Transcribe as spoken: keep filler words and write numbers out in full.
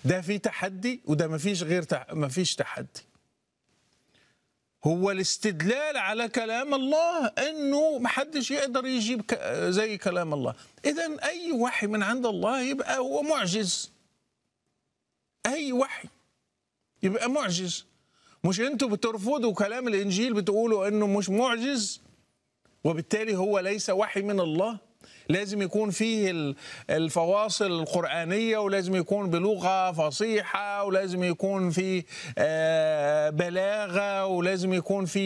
ده في تحدي وده ما فيش غير تح... ما فيش تحدي. هو الاستدلال على كلام الله انه ما حدش يقدر يجيب ك... زي كلام الله. اذا اي وحي من عند الله يبقى هو معجز. اي وحي يبقى معجز. مش انتوا بترفضوا كلام الانجيل بتقولوا انه مش معجز وبالتالي هو ليس وحي من الله؟ لازم يكون فيه الفواصل القرآنية ولازم يكون بلغة فصيحة ولازم يكون فيه بلاغة ولازم يكون فيه